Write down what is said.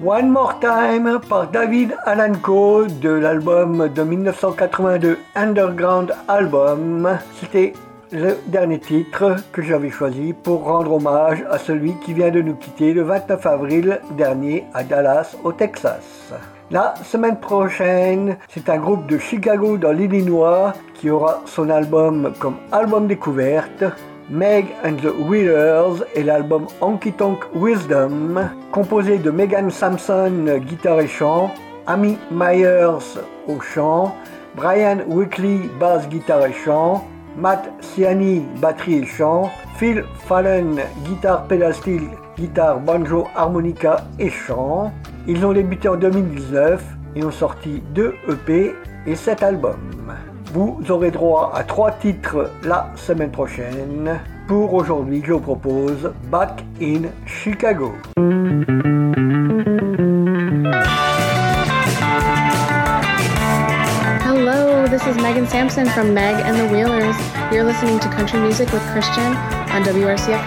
One More Time par David Allan Coe de l'album de 1982 Underground Album. C'était le dernier titre que j'avais choisi pour rendre hommage à celui qui vient de nous quitter le 29 avril dernier à Dallas, au Texas. La semaine prochaine, c'est un groupe de Chicago dans l'Illinois qui aura son album comme album découverte. Meg and the Wheelers et l'album Honky Tonk Wisdom, composé de Megan Sampson, guitare et chant, Amy Myers au chant, Brian Weekly, basse, guitare et chant, Matt Ciani, batterie et chant, Phil Fallon, guitare, pedal steel, guitare, banjo, harmonica et chant. Ils ont débuté en 2019 et ont sorti 2 EP et 7 albums. Vous aurez droit à 3 titres la semaine prochaine. Pour aujourd'hui, je vous propose Back in Chicago. Hello, this is Megan Sampson from Meg and the Wheelers. You're listening to Country Music with Christian on WRCF